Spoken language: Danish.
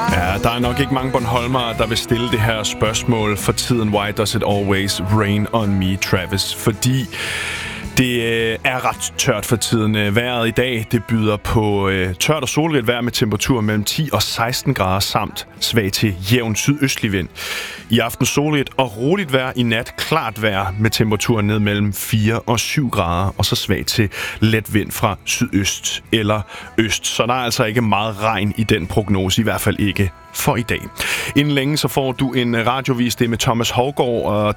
Ja, der er nok ikke mange bornholmere, der vil stille det her spørgsmål for tiden. Why does it always rain on me, Travis? Fordi det er ret tørt for tiden. Vejret i dag, det byder på tørt og solrigt vejr med temperatur mellem 10 og 16 grader samt svag til jævn sydøstlig vind. I aften solrigt og roligt vejr, i nat klart vejr med temperaturer ned mellem 4 og 7 grader, og så svag til let vind fra sydøst eller øst. Så der er altså ikke meget regn i den prognose, i hvert fald ikke for i dag. Inden længe så får du en radiovis, det med Thomas Hougaard, og